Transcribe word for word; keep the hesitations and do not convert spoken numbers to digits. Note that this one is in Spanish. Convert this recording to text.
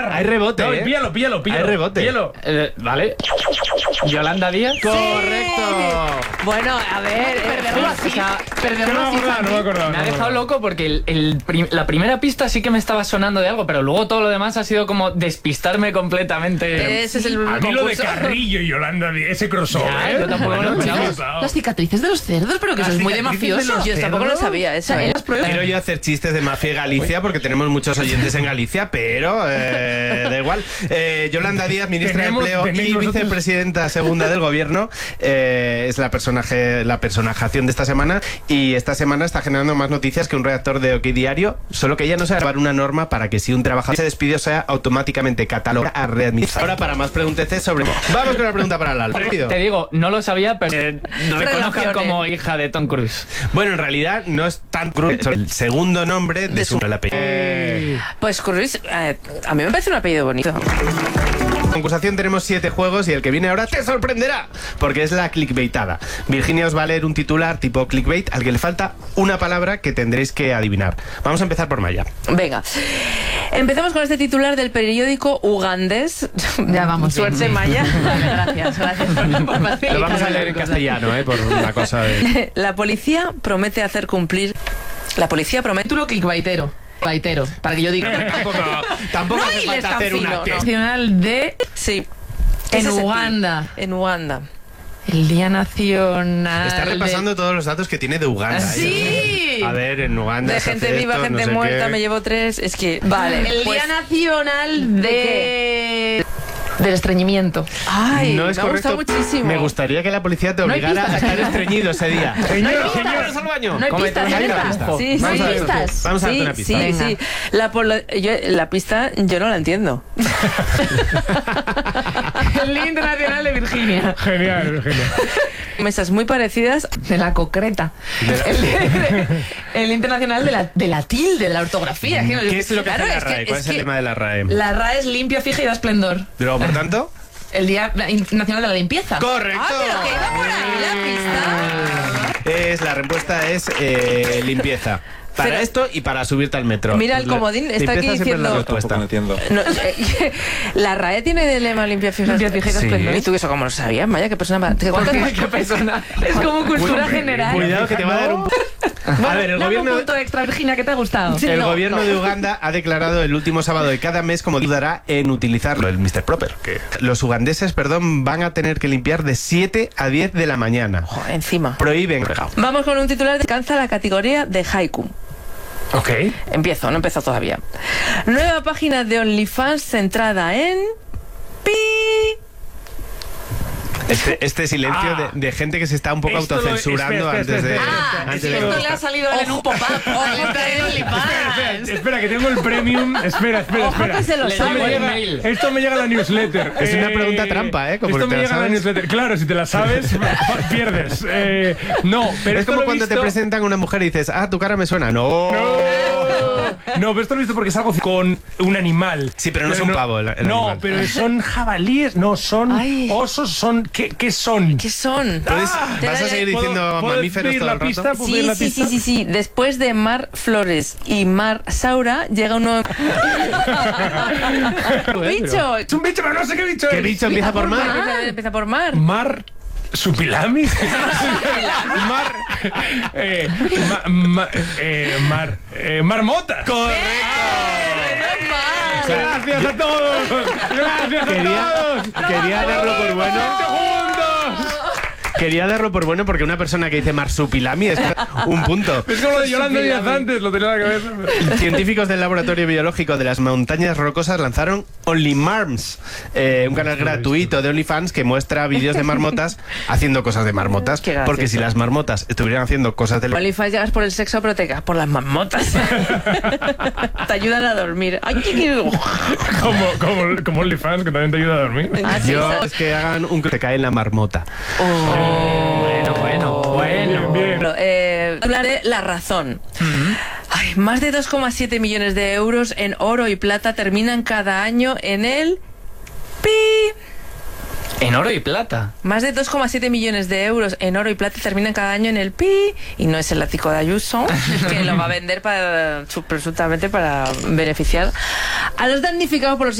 pillar. Hay rebote, No, ¿eh? píllalo, píllalo, píllalo. Hay rebote. Píllalo. Eh, vale. Yolanda Díaz. ¡Correcto! Bueno, a ver, Perderlo así. O sea, No perderlo me así. acordaba, no me acordaba. Me ha no me dejado acordaba. loco porque el, el prim- la primera pista sí que me estaba sonando de algo, pero luego todo lo demás ha sido como despistarme completamente. ese es el A mí lo de concurso. Carrillo y Yolanda, Díaz, ese crossover. Ya, yo tampoco lo Bueno, esperaba. chicos, Las cicatrices de los cerdos, pero que Las eso es muy de cicatrices de mafiosos. los Yo tampoco lo sabía, eso. ¿eh? Quiero yo hacer chistes de mafia y Galicia porque tenemos muchos oyentes en Galicia, pero eh, da igual. Eh, Yolanda Díaz, ministra Tenemos- de Empleo tenéis y vosotros- vicepresidenta segunda del gobierno, eh, es la personaje, la personajación de esta semana, y esta semana está generando más noticias que un redactor de OK Diario, solo que ella no sabe llevar una norma para que si un trabajador se despidió sea automáticamente catalogado a readmisión. Ahora para más pregunteces sobre... Vamos con la pregunta para Lalo. Te digo, no lo sabía, pero eh, reconozco Relaciones. como hija de Tom Cruise. Bueno, en realidad no es tan cruel, es el segundo nombre de, De su su- apellido. Pues Cruise, eh, a mí me parece un apellido bonito. En concursación tenemos siete juegos y el que viene ahora te sorprenderá, porque es la clickbaitada. Virginia os va a leer un titular tipo clickbait al que le falta una palabra que tendréis que adivinar. Vamos a empezar por Maya. Venga. Empezamos con este titular del periódico ugandés. Ya vamos. Suerte, bien. Maya. Gracias, gracias por la información. Lo vamos a leer en castellano, ¿eh? Por una cosa de... La policía promete hacer cumplir... La policía promete... Título clickbaitero. Baitero, para que yo diga. Tampoco, tampoco No hace hiles falta tan hacer una fino, T. no. Nacional de Sí. En Ese es el Uganda. tip. En Uganda. el Día Nacional. Está repasando de... todos los datos que tiene de Uganda. Sí. ¿eh? A ver, en Uganda De se gente hace viva, esto, gente no sé muerta, qué. me llevo tres. Es que... Vale. El pues- Día Nacional de... del estreñimiento. Ay, No es me ha correcto. gustado muchísimo. Me gustaría que la policía te No hay obligara pistas, a estar ¿no? estreñido ese día. Señor, No hay señor. ¡Vamos al baño! No hay Cómete pistas, una ¿hay pista. pistas? Sí, No hay sí. pistas. Vamos a darte Sí, una pista. sí, Venga. sí. La, polo- yo- la pista yo no la entiendo. El Día Internacional de Virginia. Genial, genial. Mesas muy parecidas. De la concreta. El, el Internacional de la, de la tilde, de la ortografía. que no- ¿Qué es lo que Claro, hace la es que- RAE? ¿Cuál es, el que tema de la RAE? La R A E es limpia, fija y da esplendor. Pero, por tanto... El Día Nacional de la Limpieza. ¡Correcto! Ah, pero que iba por ahí la pista. Es, la respuesta es eh, limpieza. Para Pero- esto y para subirte al metro. Mira, el comodín está aquí Limpieza siempre es la diciendo- respuesta. entiendo. No, eh, la R A E tiene de lema limpia, fija, Limpia, fija y da Sí. esplendor. ¿Y tú eso cómo lo sabías? Vaya, qué persona más... ¿Cuántas- ¿Qué persona? Es como cultura general. Cuidado que te va a dar un... A ver, el Dame gobierno... un punto extra, Virginia, ¿qué te ha gustado? El No, gobierno no. de Uganda ha declarado el último sábado de cada mes como dudará en utilizarlo, el mister Proper. Que los ugandeses, perdón, van a tener que limpiar de siete a diez de la mañana. Joder, encima. Prohíben. Vamos con un titular que alcanza la categoría de haiku. Ok. Empiezo, no he empezado todavía. Nueva página de OnlyFans centrada en... Pi. Este, este silencio Ah. de, de gente que se está un poco Esto lo- autocensurando espera, espera, antes de... espera, Ah, antes si de- esto le ha salido a él en un pop-up. Ojo, Le está en Espera, OnlyFans. espera, que tengo el premium. Espera, espera, Ojo espera. que se lo esto, sabe. me llega, Mail. esto me llega a la newsletter. Es una pregunta trampa, ¿eh? Como esto te me la llega a la sabes. newsletter. Claro, si te la sabes, pierdes. Eh, no, pero Es esto como lo he cuando te visto- presentan a una mujer y dices, ah, tu cara me suena. No. No, pero esto lo he visto porque es algo con un animal. Sí, pero no es un pavo el- el No, animal. pero son jabalíes, no, son Ay. osos, son... ¿Qué, qué son? ¿Qué son? ¿Puedes- Te ¿Vas la- a seguir ¿Puedo- diciendo puedo mamíferos pedir todo la el rato? pista? ¿Puedo pedir Sí, la sí, pista? sí, sí, sí. Después de Mar Flores y Mar Saura llega un nuevo... ¡Bicho! Es un bicho, pero no sé qué bicho ¿Qué es. bicho empieza por mar? Empieza, empieza por Mar. Mar... ¿Supilami? Mar... Eh, ma- ma- eh, mar... Eh, marmota. Gracias a todos. Gracias a Quería, todos. quería darlo por bueno. Segundos. Quería darlo por bueno porque una persona que dice marsupilami es un punto. Es como lo de Yolanda Díaz antes, lo tenía en la cabeza. Científicos del Laboratorio Biológico de las Montañas Rocosas lanzaron OnlyMarms, eh, un canal gratuito de OnlyFans que muestra vídeos de marmotas haciendo cosas de marmotas. Qué gracioso. Porque si las marmotas estuvieran haciendo cosas de... OnlyFans llegas por el sexo, pero te quedas por las marmotas. Te ayudan a dormir. Ay, qué- qué- Como, como, como OnlyFans, que también te ayuda a dormir. Ah, sí, Yo ¿sabes? es que hagan un... te cae en la marmota. Bueno, bueno, bueno. Bien, bien. Bueno, eh, hablaré La Razón. Ay, más de dos coma siete millones de euros en oro y plata terminan cada año en el pi. En oro y plata. Más de dos coma siete millones de euros en oro y plata terminan cada año en el pi. Y no es el látigo de Ayuso, que lo va a vender para, presuntamente para beneficiar a los damnificados por los